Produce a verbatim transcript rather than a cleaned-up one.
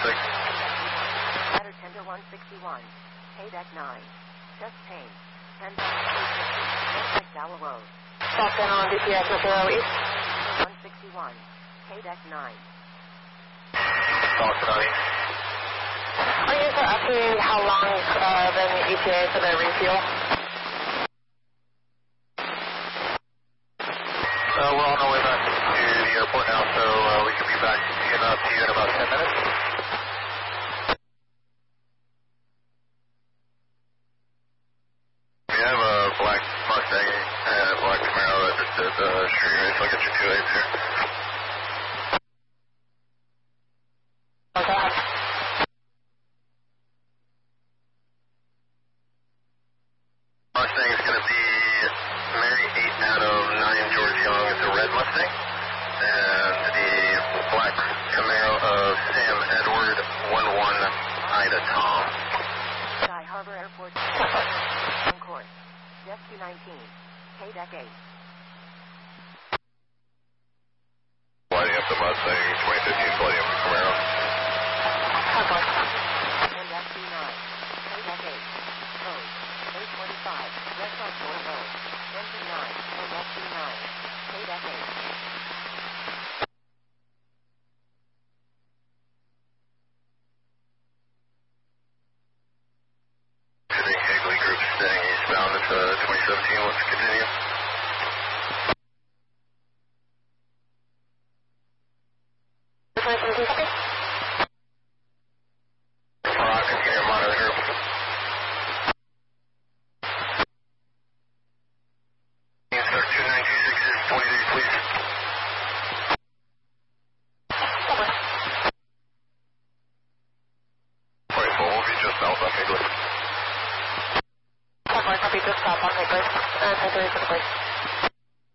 six. Ladder ten to one sixty-one. K deck nine. Just pain. ten West Dowell Road. Stop in on D P S Material East. one sixty-one. K deck nine. Call Sonny. Are you also asking how long uh, the E T A for the refuel? Uh, we're on our way back to the airport now, so uh, we can be back in up to you in about ten minutes. We have a black Mustang and a black Camaro that just did the uh, street race. I'll get you two eights here. Okay. Mustang is going to be Mary eight out of nine George Young. It's a red Mustang. And the black Camaro of Sam Edward one one Ida Tom. Sky Harbor Airport. On course. Jet two nineteen. K deck eight. Lighting up the Mustang, twenty fifteen lighting up the Camaro. Okay. And F D nine. K deck eight. Code. eight twenty-five. Restaurant Door Road. Engine nine. And F D nine. K deck eight. Visiting Higley Group staying eastbound at uh, twenty seventeen. Let's continue. Rock, can you monitor? Insert two nine two six is twenty days, please. Alright, well, we'll be just south on Higley. Okay, copy, just stop on Higley. Uh, take the way for the place.